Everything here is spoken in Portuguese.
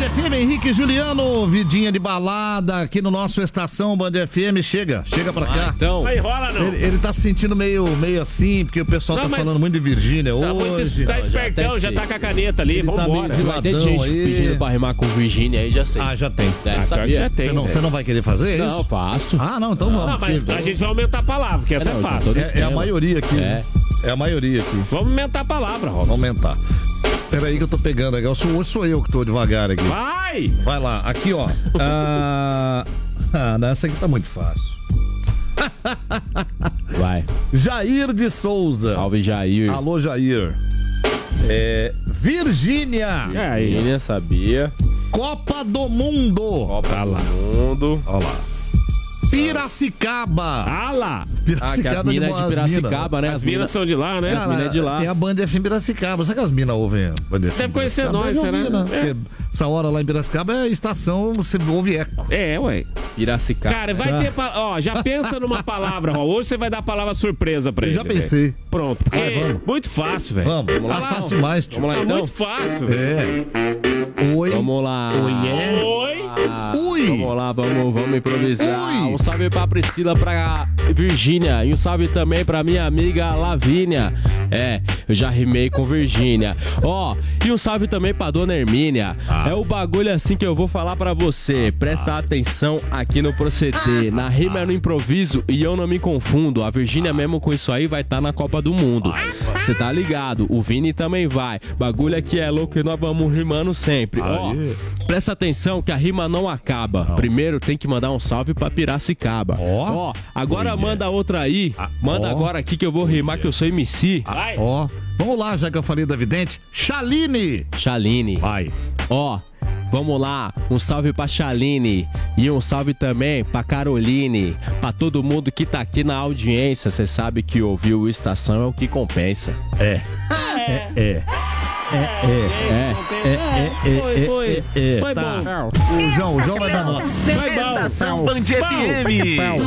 FM, Henrique e Juliano, vidinha de balada aqui no nosso Estação Band FM. Chega pra cá. Então. Aí rola, não. Ele tá se sentindo meio assim, porque o pessoal tá falando muito de Virgínia hoje. Tá espertão, já tá com a caneta ali, vambora. Vai ter gente pedindo pra rimar com Virgínia aí, já sei. Ah, já tem. Sabia? Já tem. Você não vai querer fazer isso? Não, faço. Ah, não, então vamos. Não, mas a gente vai aumentar a palavra, que essa é fácil. É a maioria aqui. É a maioria aqui. Vamos aumentar a palavra, Rob. Vamos aumentar. Peraí que eu tô pegando aqui. Hoje sou eu que tô devagar aqui. Vai! Vai lá, aqui ó. Essa aqui tá muito fácil. Vai. Jair de Souza. Salve, Jair. Alô, Jair. Virgínia. Virgínia, sabia. Copa do Mundo. Copa do Mundo. Olha lá. Piracicaba. Ah lá. Que as minas de Piracicaba, né? As minas são de lá, né? Cara, as minas é de lá. Tem a Band FM Piracicaba. Será que as minas ouvem a Band FM? Deve conhecer Piracicaba? nós, Deve será? ouvir, né? Porque essa hora lá em Piracicaba é estação, você ouve eco. Ué. Piracicaba. Cara, vai ter... já pensa numa palavra, Rob. Hoje você vai dar a palavra surpresa pra ele. Já pensei. Véio. Pronto. Porque vamos. muito fácil, velho. Vamos lá. Fácil demais, tio. Vamos lá, então. Muito fácil, velho. Oi. Vamos lá. Oi. Ui. Vamos lá, vamos improvisar. Ui. Um salve pra Priscila, pra Virgínia. E um salve também pra minha amiga Lavínia. Eu já rimei com Virgínia. E um salve também pra dona Hermínia. É o bagulho assim que eu vou falar pra você. Presta atenção aqui no proceder. Na rima é no improviso e eu não me confundo. A Virgínia mesmo com isso aí vai estar na Copa do Mundo. Você tá ligado? O Vini também vai. Bagulho aqui é louco e nós vamos rimando sempre. Presta atenção que a rima não acaba. Primeiro tem que mandar um salve pra Piracicaba. Agora manda outra aí. Manda agora aqui que eu vou rimar que eu sou MC. Vamos lá, já que eu falei da vidente. Chaline. Vai. Vamos lá, um salve pra Chaline e um salve também pra Caroline, pra todo mundo que tá aqui na audiência. Cê sabe que ouvir o Estação é o que compensa. Foi tá. bom. O João vai dar nota. Foi bom. Estação Band FM.